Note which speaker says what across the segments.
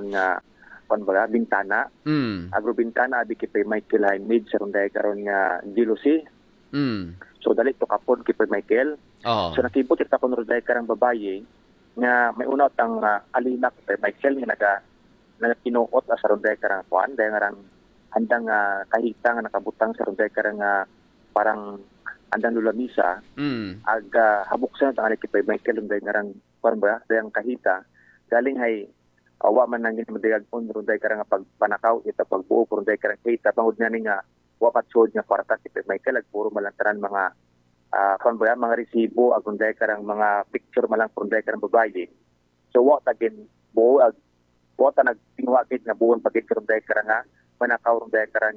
Speaker 1: karon nga konbaga bintana. Agrobintana abi kipay Michael hay mid sa runday karon nga jealousy. So dali to kapon kipay Michael. So nakibot ita kon runday karang babaye nga may una tang alina kipay Michael nga naga kinuot sa runday karang kuan dahil nga handang kahita nga nakabutang sa runday karang parang andang lulamisa habuk sa tang kipay Michael runday karang kuan ba dayang kahita galing hay awa man nang ginadigag on runday karang pagpanakaw ita pagbuo runday karang kahita bangod nga ni nga wapat sud nga kwarta kipay Michael ag puro malantaran mga kuan ba mga resibo ag runday karang mga picture malang runday karang babaye. So wa tagin buo ag wa ta nagtingwagid nga buon pagit runday karang manakaw runday karang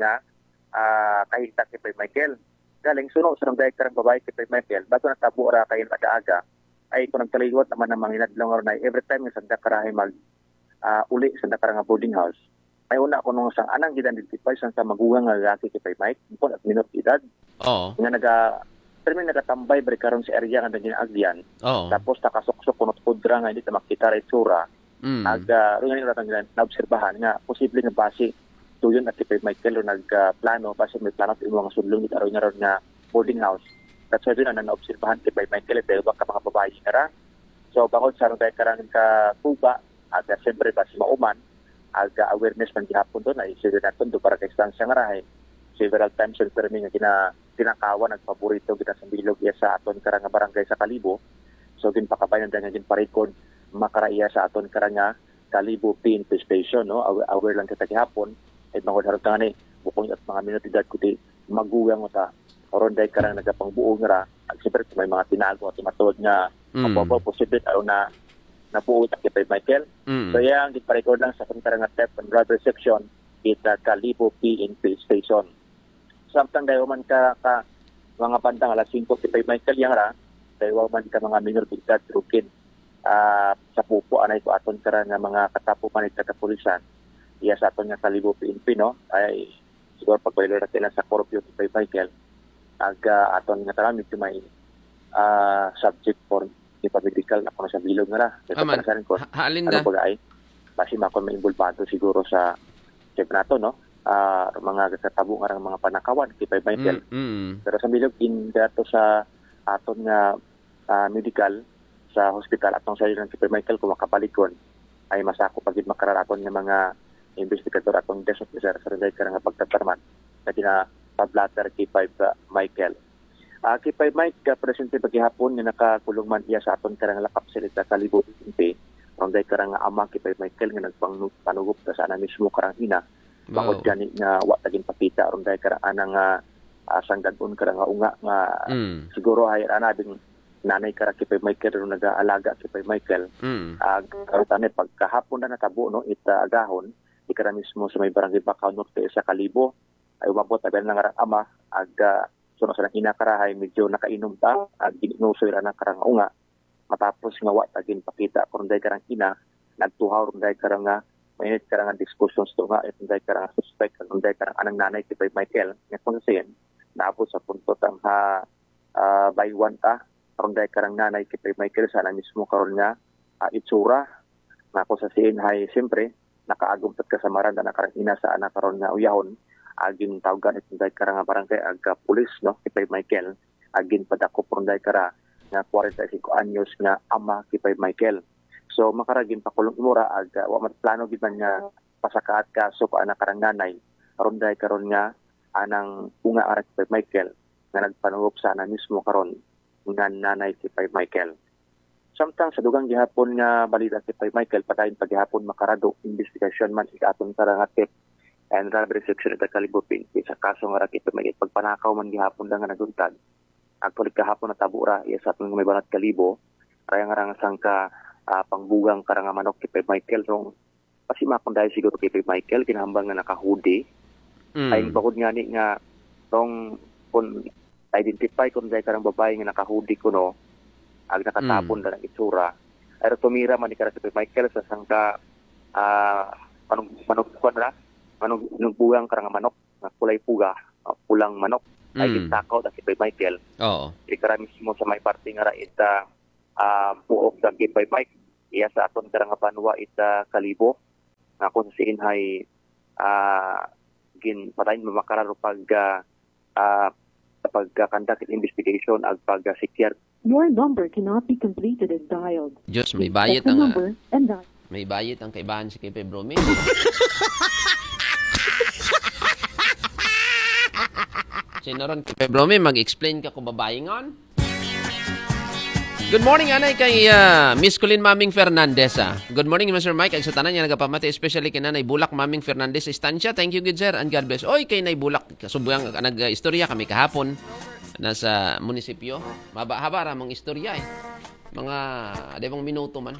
Speaker 1: kahita kipay Michael. Galing suno sa runday karang babae kipay Michael bago natabo ra kay aga ay kung nagkaliwat naman ang mga inadlong na every time nga sanda karahay mag uli sa nakarang boarding house ay una ko nung sang anang identify sa magugang nga lalaki kipay Mike kung at minor edad nga nagatambay bari karon sa area nga ginagdian tapos takasuksok kunot kudra nga hindi ta makita ra itsura ringan ni ratang naobserbahan nga posible nga base tuyon at kipay Michael nagplano base may plano sa imong sudlong ito nga ron nga boarding house. That's why din na naobserbahan kipay Michael dahil baka mga babae nga so bangod sa ron tayo karang kuba at siyempre base mauman awareness man gihapon doon ay sige natin do para kay stansya nga rahay several times yung permi nga kinakawan nagpaborito kita sa bilog iya sa aton karang barangay sa Kalibo. So ginpakabayan nga ginpa-record makaraiya sa aton karang Kalibo PNP station no aware lang kita gihapon ay mangod harot nga ni bukong at mga minuto edad kuti maguwang mo ta oron day karang nagapangbuo nga ag siyempre may mga tinago at matod nga mababaw posible araw na nabuo ta kay Michael. So yang ginpa-record lang sa aton karang theft and robbery section kita Kalibo PNP station. Samtang dayo man ka mga bandang alas 5 kay Michael yang dayo man ka mga minor edad rukin sa pupo anay ko aton kara nga mga katapo man ita kapulisan iya sa aton nga Kalibo PNP no ay siguro pagbaylo natin sa korupyo kay Michael aton nga tara medyo may subject for medical na kono sa bilog nga
Speaker 2: Aman, halin
Speaker 1: ano ba ay basi makon may involvado siguro sa nato no mga katabo nga mga panakawan kay Michael. Pero sa bilog dato sa aton nga medical sa hospital atong sa ilang kay Michael kung makapalikon ay masako pagid makararaton nga mga investigador atong desk officer sa renday karang pagtatarman na kinapablatter kay Michael. Kay Mike presente paghihapon nga nakakulong man iya sa aton karang lakap silita Kalibo PNP renday karang ama kay Michael nga nagpanugop sa ana mismo karang ina. Bangod gani nga wa tagin pakita aron dahil karang anang sangdagon karang unga nga siguro ay anading nanay kara kay Michael ron nag-aalaga kay Michael karon pagkahapon na natabo no agahon di kara mismo sa may barangay Bacau Norte sa Kalibo ay umabot aben nga ama suno sa ina karahay medyo nakainom ta ginusoy ra na karang unga matapos nga wa tagin pakita aron dahil karang ina nagtuhaw ron dahil karang may karang discussions to nga itong dahil karang suspect itong dahil karang anang nanay kay Michael nga kung sayin naabot sa punto tang by one itong dahil karang nanay kay Michael sana mismo karon nga itsura nga kung sayin hay siyempre nakaagumtat kasamaran na nakarang ina sa anak karon nga uyahon agin tawgan itong dahil karang barangay aga pulis no kay Michael agin padako itong dahil karang nga 45 anyos nga ama kay Michael. So makaragin pakulong imura wa man plano gid man nga pasakaat kaso pa anak karang nanay aron dahil karon nga anang unga ara kay Michael nga nagpanungop sana mismo karon nga nanay kay Michael. Samtang sa dugang gihapon nga balita kay Michael patayon paghihapon makarado investigasyon man sa aton karang theft and robbery section sa Kalibo PNP sa kaso nga kay Michael pagpanakaw man gihapon lang nga naguntad. Actually kahapon natabo ra iya sa aton may banat Kalibo rayang sangka pangbugang karang manok kay Michael rong pasimakon dahil siguro kay Michael kinahambang nga naka-hoodie ay bakod nga ni nga rong kon identify kon dahil karang babae nga naka-hoodie kuno ag nakatapon na ng itsura ay tumira man ni kay Michael sa sangka manok bugang karang manok nga kulay puga pulang manok ay gitakaw kay Michael ikara mismo sa may parte nga ra ita puok sa kay Mike iya sa aton karang banwa ita Kalibo nga kung sa inhay gin patayin mamakara pag conduct investigation ag pag secure.
Speaker 2: Your number cannot be completed as dialed.
Speaker 3: Diyos, may bayit ang may bayit ang kaibahan si Kipe Bromi. Sinaron Kipe Bromi, mag-explain ka kung babayingon. Good morning, anay, kay Miss Colleen Maming Fernandez. Good morning, Mr. Mike. Ang sa tanan niya nagapamati, especially kay Nanay Bulak Maming Fernandez sa istansya. Thank you, good sir, and God bless. Oy, kay Nay Bulak, kasubuyang nag-istorya kami kahapon nasa munisipyo. Haba-haba ramang istorya eh. Mga adebang minuto man.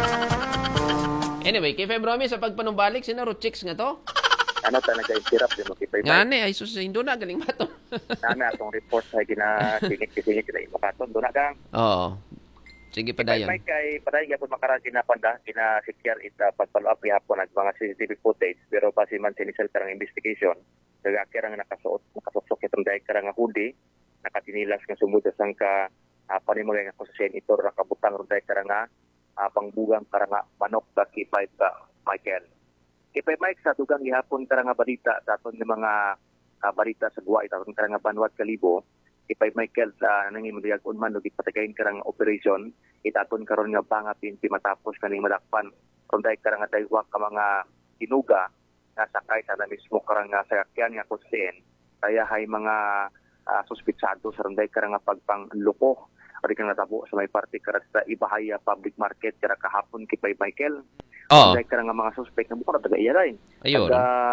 Speaker 3: Anyway, kay Febromi, sa pagpanumbalik, sinaro chicks nga to?
Speaker 1: Ano ta nagka-interrupt yung makipay.
Speaker 3: Ngani, ay sus, hindi na, galing ba to?
Speaker 1: Nami atong report sa ginasingit-singit sila imakaton. Doon na kang.
Speaker 3: Oo. Sige pa dayon.
Speaker 1: Mike kay padayon gyapon makaran kinapanda kina-secure ita pag-follow up gyapon ang mga CCTV footage pero base man sinisal karang investigation dagakir ang nakasok itong dahil karang hoodie nakatinilas nga sumud sa sangka panimagay nga sa senator nakabutang ron dahil karang pangbugang karang manok sa Kipay Michael. Kipay Mike sa dugang gihapon karang balita sa aton nga mga balita sa Guway aton karang Banwat Kalibo. Kipay Michael sa nangimudiyag unman no gipatagayin karang operation itaton karon nga pangapin matapos kaning madakpan ron dahil karang daywak ka mga tinuga nga sakay sa mismo karang sakyan nga kusen kaya hay mga suspitsado sa ron dahil karang pagpangloko ori kang natabo sa may parte karat sa Ibahaya Public Market kara kahapon Kipay Michael. Dahil karang mga suspect na bukod na taga-iyaray.
Speaker 3: Ayun.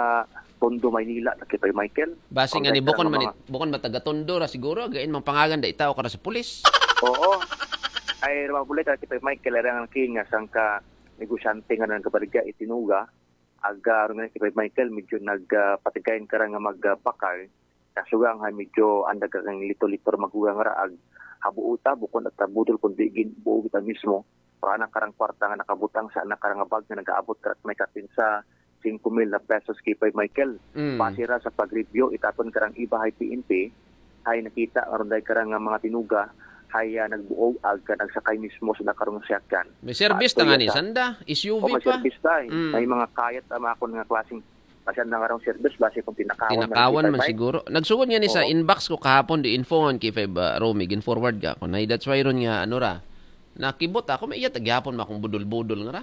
Speaker 1: Tondo, Maynila, Kipay Michael.
Speaker 3: Basi nga ni bukon mataga Tondo ra siguro, gain mang pangagan da itaw para sa pulis.
Speaker 1: Oo. Ay mabulit at Kipay Michael ay ang king sangka negosyante nga nang kabaligya itinuga. Aga ron nga Kipay Michael medyo nagpatigayin karang nga magpakal. Kasugang ha medyo andag kang lito-litor magugang ra ag habuuta bukon at budol kundi buo kita mismo. Para karang kwarta nga nakabutang sa anak karang bag nga nag-aabot karat may katin sa 5,000 na pesos Kipay Michael. Pasira sa pag-review, itaton karang Ibahay PNP, ay nakita aron dahil karang mga tinuga, ay nagbuog ag nagsakay mismo sa nakarong sakyan.
Speaker 3: May service ta nga ni Sanda, SUV
Speaker 1: may
Speaker 3: pa.
Speaker 1: May service ta. May mga kayat makon nga klaseng pasyan na karong service base kung
Speaker 3: tinakawan man siguro. Nagsugod nga ni sa inbox ko kahapon di infoon Kipay Romy, gin forward ka ko. That's why ron nga ano ra. Nakibot ako may iya tagyapon makong budol-budol nga ra.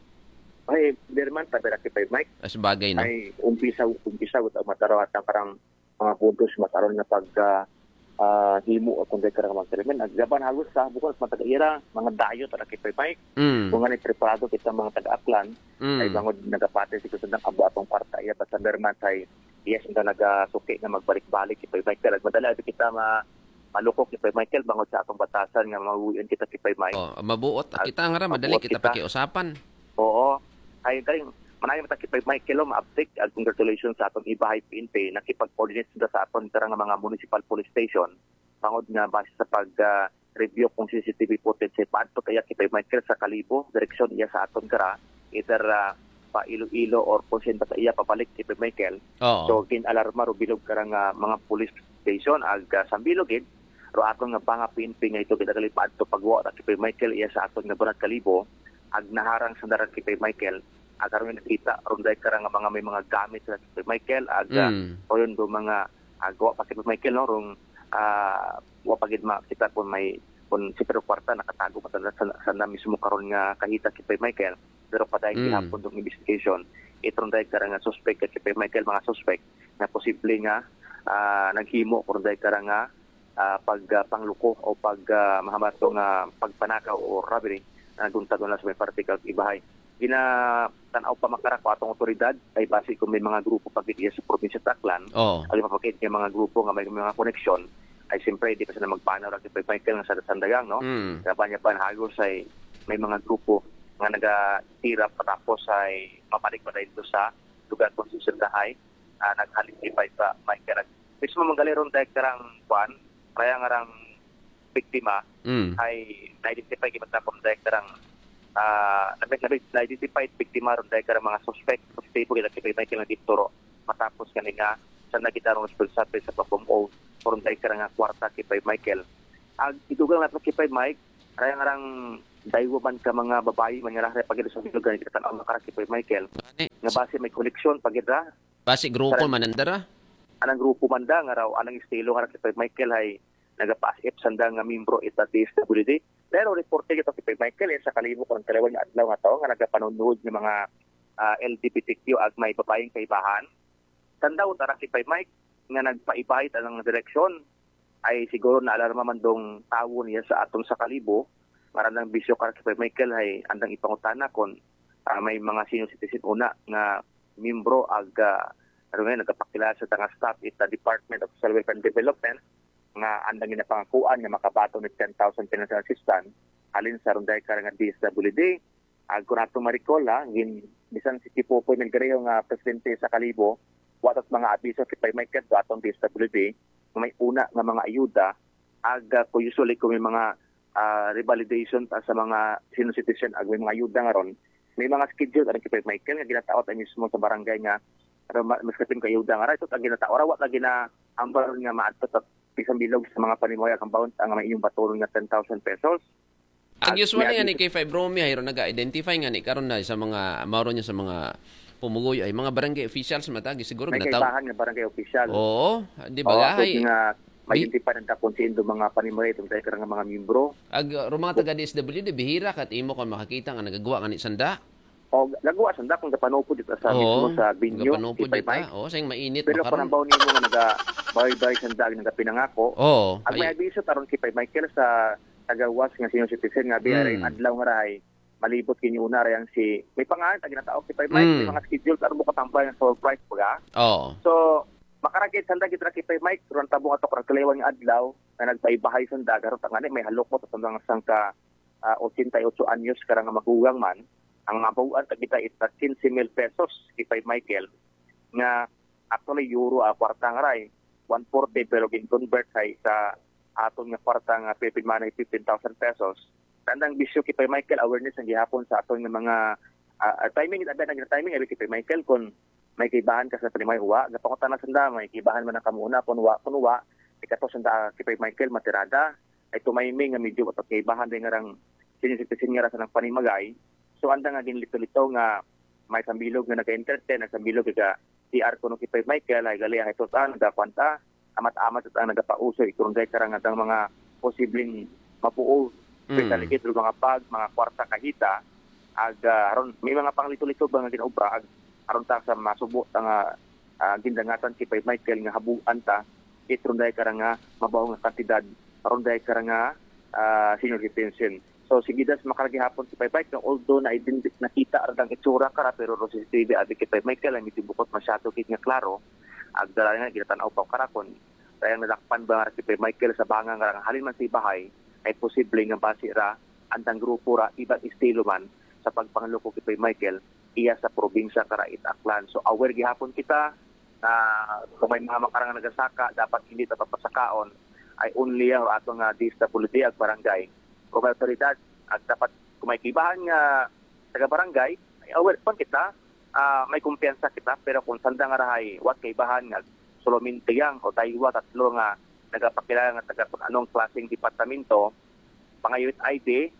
Speaker 1: Ay, derman tabera Kipay Mike.
Speaker 3: As bagay no.
Speaker 1: Ay umpisa ut mataro at parang mga puntos mataron na pag himo o kung karang magtremen agyaban halos sa bukod matagaira mga dayo ta Kipay Mike. Kung nga preparado kita mga taga-aklan ay bangod nagapate siguro sa abo atong parta iya sa derman say yes nga nagasuki nga magbalik-balik Kipay Mike pero madala kita malukok Kipay Michael bangod sa atong batasan nga mauwian kita Kipay Mike.
Speaker 3: Mabuot kita nga ra madali kita pakiusapan.
Speaker 1: Oo. Ay kaling manayon ta Kipay Michael ma-update ag congratulations sa atong Ibahay PNP nakipag-coordinate sila sa aton karang mga municipal police station bangod nga base sa pag review kung CCTV footage sa padto kaya Kipay Michael sa Kalibo direksyon iya sa aton kara either pa Iloilo or kung sa iya papalik Kipay Michael. So kin-alarma ro bilog karang mga police station ag sambilogid ro aton nga panga PNP nga ito kidalipad to pagwa ta Kipay Michael iya sa aton nga Banwat Kalibo ag naharang sa darat Kipay Michael ag karon nakita ron dai karang mga may mga gamit sa Kipay Michael ag oyon do mga agwa pa Kipay Michael no rong wa pagid makita kun may kun si pero kwarta nakatago pa sa na mismo karon nga kahita Kipay Michael pero paday gihapon dong investigation itron dai karang nga suspect Kipay Michael mga suspect na posible nga naghimo kun dai karang nga pag pangluko o pag mahamato nga pagpanakaw o robbery nagunta doon sa may particle Ibahay. Tanaw pa makara ko atong otoridad ay base kung may mga grupo pagdidiya sa probinsya Taclan. Ay mapakit yung mga grupo nga may mga koneksyon ay siyempre di pa sila magpanaw ra Kipay Michael nga sa Sandagang no. Kaya niya panhagos ay may mga grupo nga nagatira patapos ay mapalik pa dito sa lugar kung susundahay naghalin Kipay pa Michael. Mismo mangaliron tayo karang kuan kaya nga rang biktima ay na-identify kimatapon dahil karang na-identified biktima ron dahil karang mga suspect stable kila Kipay Michael na dituro matapos kanina sa nagitarong responsable sa pag-bomb ron dahil karang kwarta Kipay Michael idugang natin Kipay Mike kaya nga rang daywo man ka mga babae man nga pag sa lugar ni katanaw makara Kipay Michael nga base may koleksyon pagidra.
Speaker 3: Base grupo manandara.
Speaker 1: Anang grupo manda nga raw anang estilo nga kay Michael ay nagapass-up sanda nga membro ita DSWD. Pero reporte ito kay Michael sa kalibo kon kalawan nga adlaw nga tawo nga nagapanood ng mga LGBTQ ag may babayeng kaibahan. Tandaw tara kay Mike nga nagpaibahit ang direksyon ay siguro na alarma man dong tawo niya sa atong sa kalibo para nang bisyo kay Michael ay andang ipangutana kon may mga senior citizen una nga membro ag nagapakilala sa tanga staff ita Department of Social Welfare and Development nga andang ginapangakuan nga makabato ni 10,000 financial assistance alin sa runday karang DSWD ag kung atong ma-recall bisan si Popoy Melgarejo nga presidente sa Kalibo watat mga abiso kay Michael do atong DSWD may una nga mga ayuda ag usually kung may mga revalidation sa mga senior citizen ag may mga ayuda nga ron may mga schedule aron kay Michael nga ginataot ay mismo sa barangay nga mas kating kayuda nga ra ito ang ginataot wa lagi na ambar nga maadto sa isang bilog sa mga panimoya kang bawon ang may iyong batulong nga 10,000 pesos.
Speaker 3: Ang usually nga ni kay Fibromi hayro naga-identify nga ni karon na sa mga mauro niya sa mga pumugoy ay mga barangay officials matagi siguro
Speaker 1: may
Speaker 3: ginataw.
Speaker 1: May kaibahan nga barangay official.
Speaker 3: Oo, di ba ay
Speaker 1: may identify ng tapon sa indo mga panimoya itong tayo karang mga membro.
Speaker 3: Ag mga taga DSWD bihira kat imo kon makakita nga nagagawa nga ni sanda.
Speaker 1: O nagawa sanda kung gapanopo dito sa mismo sa binyo.
Speaker 3: Gapanopo dito. Oo, sayang mainit
Speaker 1: pero
Speaker 3: makaroon.
Speaker 1: Pero kung nimo nga naga-bay sanda nga pinangako.
Speaker 3: Oo.
Speaker 1: Ang may abiso taron kay Michael sa tagawas nga senior citizen nga biya adlaw nga ray malibot kini una ray ang si may pangalan tag ginataok kay Mike may mga schedule aron mo katambay ang surprise baga.
Speaker 3: Oo.
Speaker 1: So makaragit sanda kita kay Mike ron tabong ato karang kalewan nga adlaw nga nagpaibahay sanda karon tangani may halokot sa mga sangka 88 anyos karang magugang man. Ang mabuan kita ita 15,000 pesos kay Michael nga actually euro kwarta nga ray 140 pero gin-convert sa aton nga kwarta nga Philippine money 15,000 pesos. Tandang bisyo kay Michael awareness ang gihapon sa aton nga mga timing ay kay Michael kun may kibahan ka sa panimay uwa gapangutan na sanda may kibahan man ang kamuna kun uwa ikato sanda kay Michael matirada ay tumayming nga medyo at kibahan din nga rang sinisitisin nga sa nang panimagay. So anda nga ginlito-lito nga may sambilog nga nag-entertain, sambilog nga CR kuno kay Michael ay gali ay total nagakwanta amat-amat at ang nagapauso ikurunday karang atang mga posibleng mapuo especially kay mga mga kwarta kahita ag aron may mga panglito-lito ba nga ginaubra ag aron ta sa masubo nga gindangatan kay Michael nga habuan ta ikurunday karang mabaw nga kantidad aron day karang senior citizen. So sige das makaragihapon si Mike na although na nakita ang itsura kara pero ro CCTV abi kay Michael ay mitibukot masyado kit nga klaro ag dala nga ginatan-aw pa karakon kaya nadakpan ba si Michael sa bangang nga halin man si bahay ay posible nga basira andang grupo ra iba't estilo man sa pagpangloko kay Michael iya sa probinsya Karait Aklan. So aware gihapon kita na kung may mga makarang nagasaka dapat hindi ta papasakaon ay only ang atong DSWD ag barangay o autoridad at dapat kung may kibahan nga taga-barangay, ay aware pa kita, may kumpiyansa kita, pero kung sanda nga rahay, wat kibahan nga solomintiyang o taywa tatlo nga nagapakilala nga taga-anong klaseng departamento, pangayuit ID,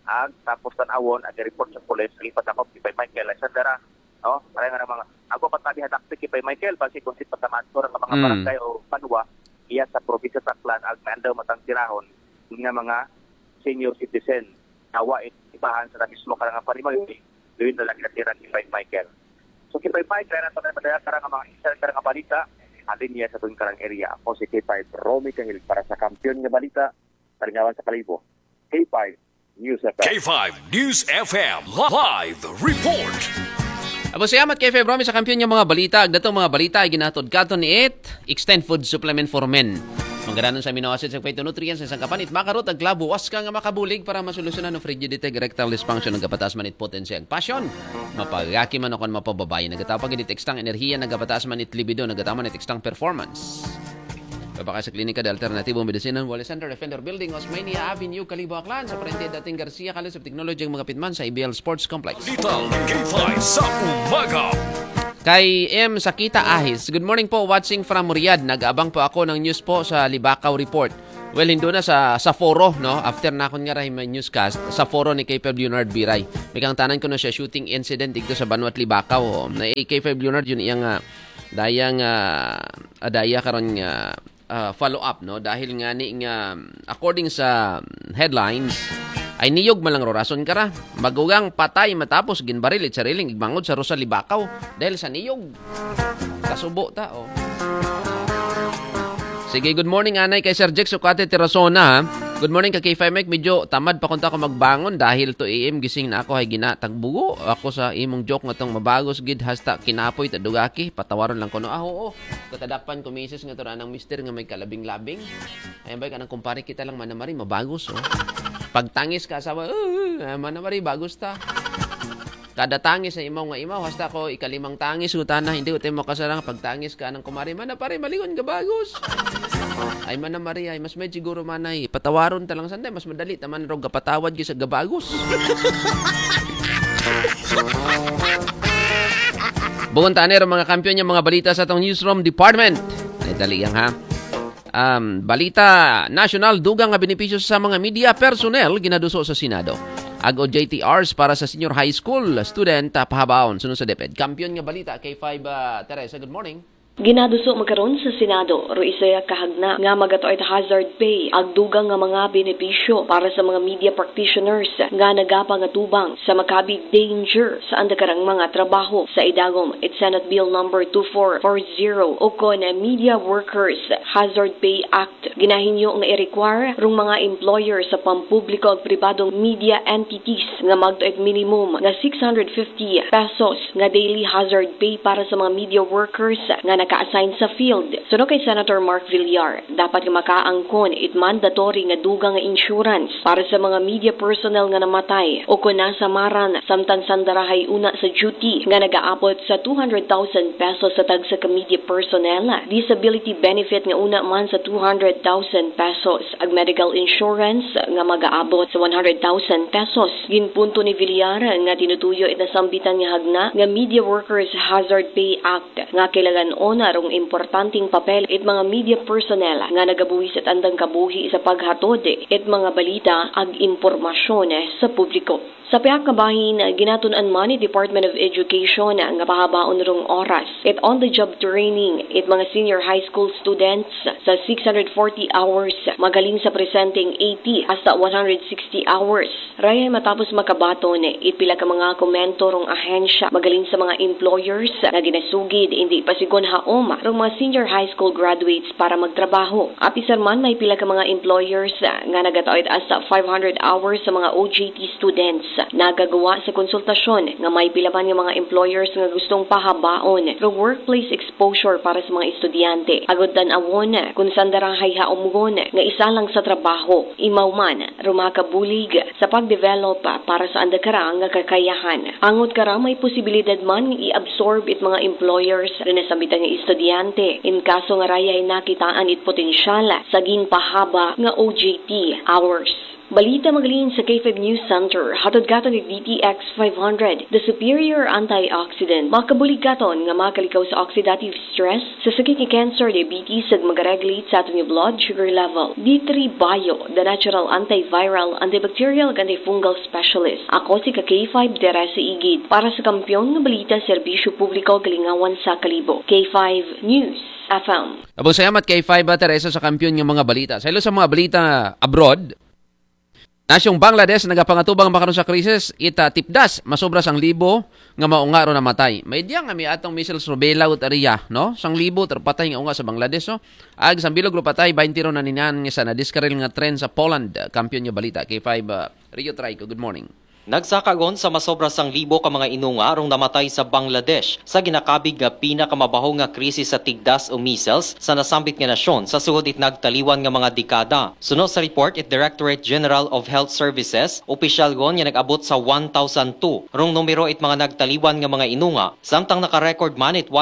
Speaker 1: tapos tanawon, report sa police, lipat ako kay Michael, ay sandara, no? Parang nga mga, ako patabi hatakti kay Michael, kasi kung si patamator ang mga barangay o panwa, iya sa probinsya sa Aklan, ag may andaw matang tirahon, nga mga senior citizen nawa ibahan sa mismo karang panimay doon na lang natira kay Michael. So kay Michael na padala karang mga isa karang balita alin niya sa tuwing karang area ako si K5 Romy Kahil para sa kampiyon nga balita talingawan sa Kalibo. K5 News FM.
Speaker 4: K5 News FM live report.
Speaker 3: Abo salamat kay Febromi sa kampiyon nga mga balita. Ag datong mga balita ay ginatod katon ni Extend Food Supplement for Men. Manggaranon sa amino acids ug phytonutrients sa isang kapanit makarot ag labo was ka nga makabulig para masolusyonan ang frigidity erectile dysfunction nagapatas man it potency ag passion mapagaki man kon mapababay nagatapag it ekstang enerhiya nagapatas man it libido nagatama it ekstang performance. Pabaka sa klinika de alternatibong medisinan Wallace Center Defender Building Osmania Avenue Kalibo Aklan sa Parente dating Garcia College of Technology ang mga pitman sa IBL Sports Complex.
Speaker 4: Little K5 sa umaga.
Speaker 3: Kay M. Sakita Ahis. Good morning po, watching from Riyadh. Nag-aabang po ako ng news po sa Libakaw Report. Well, hindi na sa foro, no? After na akong nga may newscast, sa foro ni K5 Leonard Biray. May kang tanan ko na siya shooting incident dito sa Banwat Libakaw. Na K5 Leonard yun iyang daya karon nga follow up, no? Dahil nga ni nga according sa headlines ay niyog malang rason kara. Magugang patay matapos ginbaril at sariling igmangod sa Rosa Libakaw dahil sa niyog. Kasubo ta, oh. Sige, good morning anay kay Sir Jex Sukate Tirasona. Good morning kay K5 Mike. Medyo tamad pa kunta ko magbangon dahil to AM gising na ako ay ginatagbugo. Ako sa imong joke nga tong mabagos gid hasta kinapoy tadugaki. Patawaron lang ko no. Oo. Katadapan ko misis nga to ng mister nga may kalabing-labing. Ayun ba kanang kumpare kita lang manamari mabagos oh. Pagtangis ka sa manamari bagos ta. Kada tangis sa imaw nga imaw, hasta ko ikalimang tangis, utana, hindi ko tayo makasarang pagtangis ka ng kumari, man na pare, malingon ka bagos. Ay man na Maria, ay mas may siguro man ay patawaron talang sanday, mas madali, taman rog kapatawad ki sa gabagos. Buong tanero mga kampiyon yung mga balita sa atong newsroom department. Ay dali yang ha. Balita national, dugang nga benepisyo sa mga media personnel ginaduso sa Senado. Ag-o JTRs para sa senior high school student pahabaon sunod sa DepEd. Kampiyon nga balita kay 5 Teresa. Good morning.
Speaker 5: Ginaduso magkaroon sa Senado, ro isaya kahagna nga magatoy hazard pay, agdugang nga mga benepisyo para sa mga media practitioners nga nagapangatubang sa makabig danger sa andakarang mga trabaho sa idagom. It's Senate Bill number 2440 o kon Media Workers Hazard Pay Act. Ginahinyo nga i-require rong mga employer sa pampubliko ag pribadong media entities nga magtuig minimum nga 650 pesos nga daily hazard pay para sa mga media workers nga naka-assign sa field. Suno kay Senator Mark Villar, dapat makaangkon it mandatory nga dugang nga insurance para sa mga media personnel nga namatay o kung nasa maran samtang sandarahay una sa duty nga nagaabot sa 200,000 pesos sa tag sa media personnel. Disability benefit nga una man sa 200,000 pesos. Ag medical insurance nga magaabot sa 100,000 pesos. Ginpunto ni Villar nga tinutuyo itasambitan nga hagna nga Media Workers Hazard Pay Act nga kailangan narong importanteng papel it mga media personnel nga nagabuhis at andang kabuhi sa paghatod it mga balita ag impormasyon sa publiko. Sa piyak kabahin, ginatunan man ni Department of Education nga pahabaon rong oras. It on-the-job training, it mga senior high school students sa 640 hours, magaling sa presenting 80 hasta 160 hours. Raya matapos makabaton, it pila ka mga komento rong ahensya, magaling sa mga employers na ginasugid, hindi pasigon haom rong mga senior high school graduates para magtrabaho. Apisar man may pila ka mga employers nga nagatawid hasta 500 hours sa mga OJT students. Nagagawa sa konsultasyon nga may pilaman ng mga employers nga gustong pahabaon ng workplace exposure para sa mga estudyante. Agod tan-awon kung saan darahay haumgon nga isa lang sa trabaho, imaw man rumakabulig sa pagdevelop para sa andakara nga kakayahan. Angot kara may posibilidad man i-absorb it mga employers rin sa sambitan ng estudyante in kaso nga rayay nakitaan it potensyal sa ginpahaba nga OJT hours. Balita magaling sa K5 News Center, hatod katon ni DTX 500, the superior antioxidant. Makabulig katon nga makalikaw sa oxidative stress, sa sakit ni cancer, diabetes, ag mag-regulate sa atong blood sugar level. D3 Bio, the natural antiviral, antibacterial, ag antifungal specialist. Ako si K5 Teresa Igid, para sa kampyon ng balita, serbisyo publiko, galingawan sa Kalibo. K5 News FM.
Speaker 3: Abong salamat kay 5 Teresa sa kampyon ng mga balita. Sa ilo sa mga balita abroad, nasyong Bangladesh nagapangatubang makaroon sa krisis, ita tipdas masobra 1,000 nga maungaro na matay. May diya nga may atong missiles rubella ut area, no? 1,000 patay nga unga sa Bangladesh, no? Ag sambilog ro patay 20 ro na ninan nga sa nadiskaril nga tren sa Poland. Kampiyon nga balita kay 5 Rio Trico. Good morning.
Speaker 6: Nagsakagon sa masobra 1,000 ka mga inunga rong namatay sa Bangladesh sa ginakabig nga pinakamabaho nga krisis sa tigdas o measles sa nasambit nga nasyon sa suhod it nagtaliwan nga mga dekada. Suno sa report it Directorate General of Health Services, opisyal gon nga nag-abot sa 1,002 rong numero it mga nagtaliwan nga mga inunga, samtang naka-record man it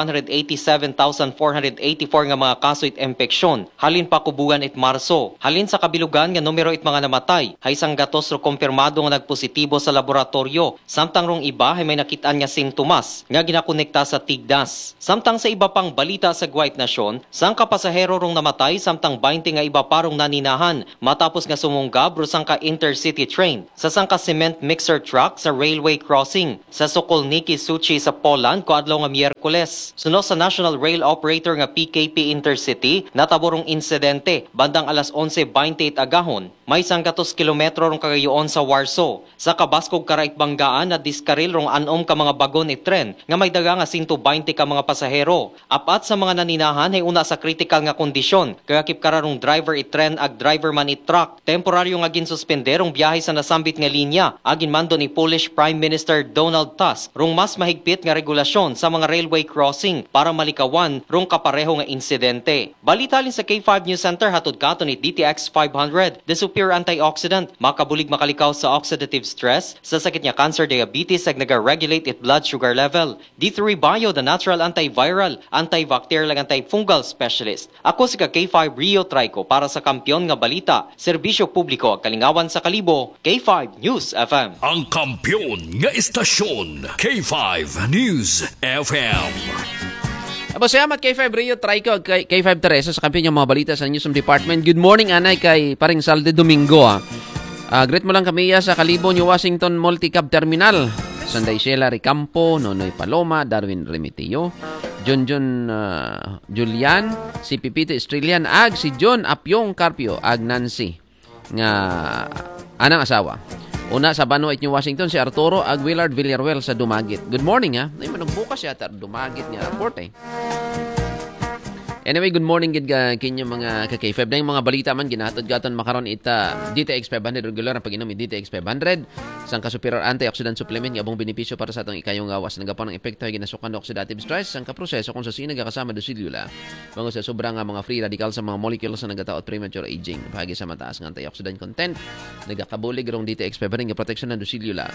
Speaker 6: 187,484 nga mga kaso it impeksyon. Halin pa kubugan it Marso. Halin sa kabilugan nga numero it mga namatay, hay sang gatos ro kumpirmado nga nagpositibo sa sa laboratorio. Samtang rong iba ay may nakitaan nga sintomas nga ginakonekta sa tigdas. Samtang sa iba pang balita sa Guayt Nasyon, sang kapasahero rong namatay samtang 20 nga iba parong naninahan matapos nga sumunggab ro sang ka intercity train sa sangka cement mixer truck sa railway crossing sa Sokolniki Suchi sa Poland kuadlaw nga Miyerkules. Suno sa National Rail Operator nga PKP Intercity, nataborong insidente bandang alas 11:28 agahon. May 100 kilometro rong kagayoon sa Warsaw. Sa Kabaskog Karaik Banggaan na diskaril rong anom ka mga bagon ni tren nga may daga nga 120 ka mga pasahero. Apat sa mga naninahan ay una sa critical nga kondisyon. Kaya kipkararong driver i tren ag driver man i truck. Temporaryo nga ginsuspender rong biyahe sa nasambit nga linya. Agin mando ni Polish Prime Minister Donald Tusk rong mas mahigpit nga regulasyon sa mga railway crossing para malikawan rong kapareho nga insidente. Balita lin sa K5 News Center hatod kato ni DTX 500. The superior antioxidant makabulig makalikaw sa oxidative stress sa sakit nga cancer, diabetes ag naga-regulate it blood sugar level. D3 Bio, the natural antiviral, antibacterial ag antifungal specialist. Ako si K5 Rio Trico para sa Kampyon nga Balita, Serbisyo Publiko ag Kalingawan sa Kalibo, K5 News FM.
Speaker 4: Ang kampyon nga istasyon, K5 News FM.
Speaker 3: Abo, salamat K5 Rio, Trico, K5 Teresa sa Kampyon ng mga balita sa Newsroom Department. Good morning, anay, kay paring Salde Domingo. Greet mo lang kami sa Kalibo, New Washington Multicab Terminal. Sanday Sheila Ricampo, Nonoy Paloma, Darwin Remitio, John Julian, si Pipito Estrelian, ag si John Apyong Carpio, ag Nancy, nga anang asawa. Una sa Banuait, New Washington, si Arturo ag Willard Villaruel sa Dumagit. Good morning, ha? Ay, managbukas siya at Dumagit niya report, eh. Anyway, good morning gid kinyo mga ka-K5. Na yung mga balita man ginatod-gaton makaron ita DTX 500 regular ang pag-inom ni DTX 500 sang ka-superior antioxidant supplement nga abong benepisyo para sa atong ikayong gawas nagapon ng epekto ay ginasukan ng oxidative stress sang ka-proseso kung sa sinag kasama do silula bango sa sobrang mga free radical sa mga molecules sa nagataot premature aging bahagi sa mataas nga antioxidant content nagakabulig rong DTX 500 nga protection ng do silula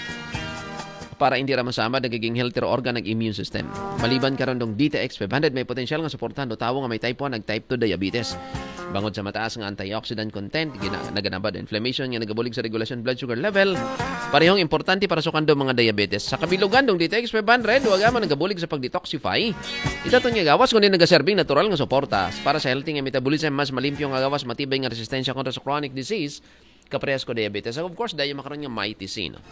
Speaker 3: para hindi ra masama nagiging healthier organ ng immune system. Maliban karon dong DTX 500 may potensyal nga suportahan do tawo nga may type 1 ag type 2 diabetes. Bangod sa mataas nga antioxidant content, naganabad inflammation nga nagabulig sa regulation blood sugar level. Parehong importante para sukan do mga diabetes. Sa kabilugan dong DTX 500, wag man nagabulig sa pag-detoxify. Ito to nga gawas kundi nagaserbing natural nga suporta para sa healthy nga metabolism mas malimpyo nga gawas matibay nga resistensya kontra sa chronic disease kaparehas ko diabetes. Of course, dahil makaroon nga Mighty C, no?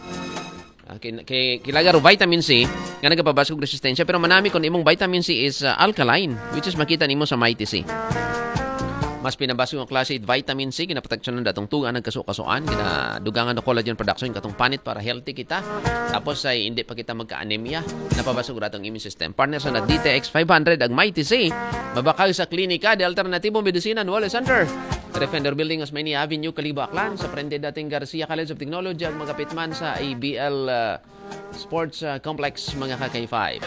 Speaker 3: Kilagaro vitamin C nga nagapabasog resistensya pero manami kon imong vitamin C is alkaline which is makita nimo sa Mighty C. Mas pinabasog ang klase vitamin C ginaproteksyonan datong tugan ng kaso-kasuan ginadugangan ng collagen production katong panit para healthy kita tapos ay hindi pa kita magka-anemia napabasog ratong immune system. Partner sa na DTX 500 ang Mighty C mabakal sa klinika de alternatibo medisina Wall Center. Defender Building, Osmeña Avenue, Kalibo, Aklan. Sa Prende dating Garcia College of Technology ang magapitman sa ABL Sports Complex, mga ka-K5.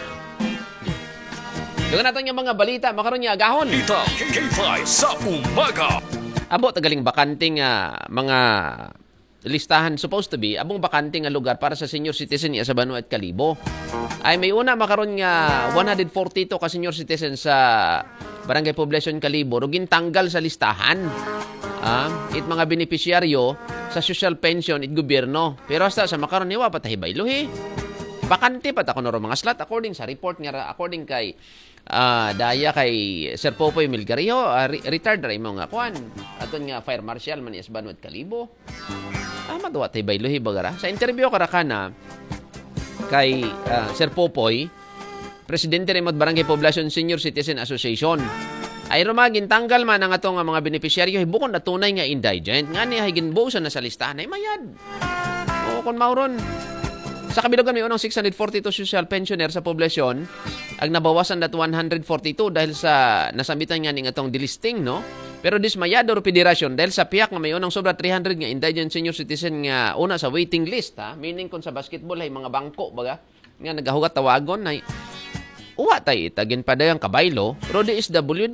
Speaker 3: Doon natin yung mga balita, makaroon niya agahon.
Speaker 4: Balita K5 sa umaga.
Speaker 3: Abo, tagaling bakanting mga listahan supposed to be, abong bakanting lugar para sa senior citizen sa Banuat, Kalibo. Ay may una makaroon nga 142 ka senior citizen sa Barangay Poblacion, Kalibo, rugin tanggal sa listahan. It mga beneficiaryo sa social pension it gobyerno. Pero hasta sa makaroon niwa patahibay luhi. Bakante pa ta kuno mga slot according sa report nga according kay daya kay Sir Popoy Milgario, retired ra imong nga kuan. Aton nga fire marshal man is Banuat, Kalibo. Madwa tahibay luhi bagara. Sa interview karakana kay Sir Popoy, presidente rin Barangay Poblacion Senior Citizen Association. Ay rumagin tanggal man ang atong mga beneficiaryo bukod na tunay nga indigent nga niya ginbusan na sa listahan ay mayad. O kun mauron. Sa kabilugan may unang 642 social pensioner sa poblasyon ang nabawasan dat 142 dahil sa nasambitan nga ning atong delisting, no? Pero dismayado ro federasyon dahil sa piyak nga may unang sobra 300 nga indigent senior citizen nga una sa waiting list, ha? Meaning kung sa basketball ay mga bangko baga nga nagahugat tawagon ay uwa tay itagin pa dayang kabaylo, ro DSWD.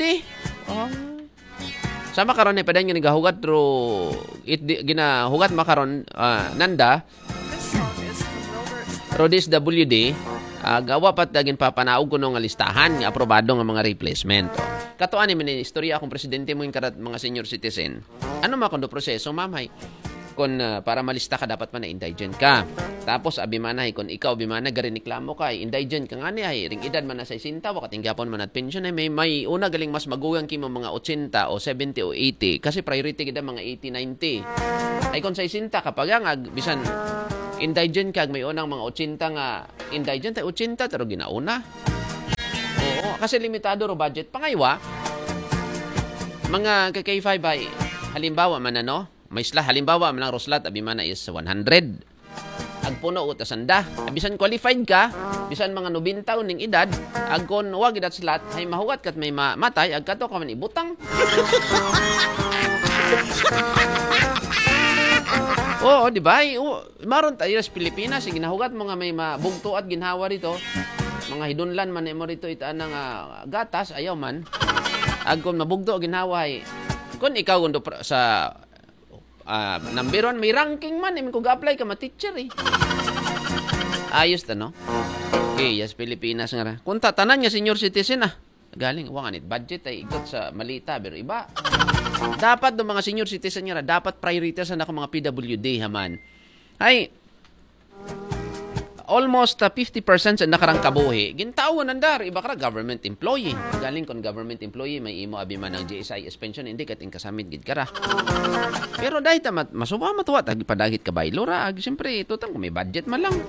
Speaker 3: Sama karon ay paday nga nagahugat ro ginahugat makaron nanda ro DSWD gawa pat dagin papanaog kuno nga listahan nga aprobado nga mga replacement. Katuan ni istorya akong presidente mo yung karat mga senior citizen. Ano man kuno proseso mamay? Kung para malista ka, dapat man na indigent ka. Tapos, abimanay, kung ikaw, abimanay, gariniklamo ka, indigent ka nga niya, ring edad man na sa 60, wakatinggapon man at pension, may una galing mas magugang kimo mga 80 o 70 o 80, kasi priority kita mga 80, 90. Ay kung sa 60, kapag ang bisan, indigent ka, may unang mga 80 nga, indigent ay 80, pero ginauna. Oo, kasi limitado ro budget. Pangaywa, mga KK5 ay, halimbawa man halimbawa man lang Roslat, abimana is 100. Agpuno utas anda. Bisan qualified ka, bisan mga 90 taon ning edad, agkon wag idat slot, ay mahuwat kat may matay, agkato ka man ibutang. Oo, di ba? Maron tayo sa Pilipinas, ginahugat mo nga may mabugto at ginhawa rito. Mga hidunlan man mo rito itaan ng gatas, ayaw man. Agkon mabugto ginhawa ay kung ikaw kundo sa number 1, may ranking man, kung ga-apply ka, ma-teacher Ayos ta, no? Okay, yes, Pilipinas nga ra. Kung tatanan nga senior citizen, galing, wanganit, budget ay igot sa malita, pero iba. Dapat do mga senior citizen nga ra, dapat prioritize na ako mga PWD, haman. Ay, almost 50% sa nakarang kabuhi, gintawan nandar, iba ka government employee. Galing kon government employee, may imo abi man ng GSIS pension, hindi kating kasamit gid kara. Pero dahil masuba matuwa, padagit ka baylo ra, siyempre, tutang kung may budget man lang.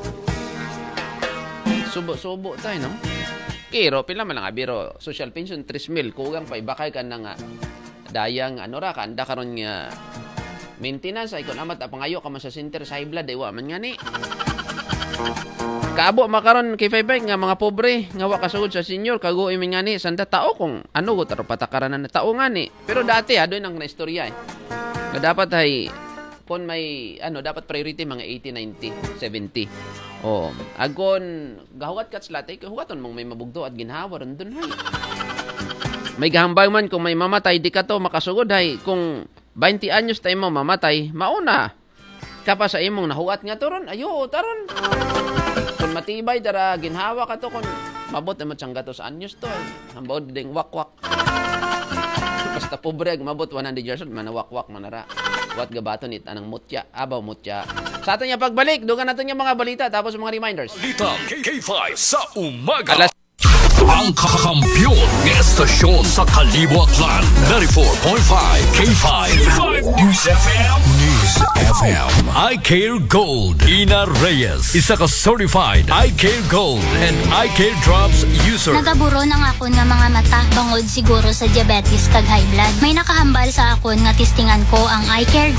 Speaker 3: Subo tayo, no? Kiro, pila man lang, abiro, social pension, 3,000, kugang pa, ibakay ka ng dayang, kanda karon nga, maintenance, ay kung amat, pangayo ka man sa center, sa high blood, ay wa man nga ni. Kaabo makaron kay Faybay nga mga pobre nga wa kasugod sa senior kago imin nga ni sanda tao kung ano gud taro patakaran na tao nga ni. Pero dati doy nang naistorya nga dapat ay kon may dapat priority mga 80, 90, 70. Oh, agon gahuwat kat slatay huwaton mong may mabugdo at ginhawa ron dun hay. May gahambay man kung may mamatay di ka to makasugod hay kung 20 anyos tay mo mamatay mauna. Kapa sa imong nahuwat nga to ron ayo taron. Kung matibay dara ginhawa ka to kung mabot na matsangga to sa anyos to hambawd ding wakwak. Basta pobre mabot 100 years old manawakwak manara. Wat gabaton it anang mutya abaw mutya. Sa aton nga pagbalik dugan naton yung mga balita tapos mga reminders.
Speaker 4: Balita KK5 sa umaga. Ang kakampiyon ng estasyon sa Kalibuatan 94.5 K5 News FM. I Care Gold. Ina Reyes, isa ka certified I Care Gold and I Care Drops user.
Speaker 7: Nagaburo ng akon nga mga mata bangod siguro sa diabetes kag high blood. May nakahambal sa akon nga testingan ko ang I Care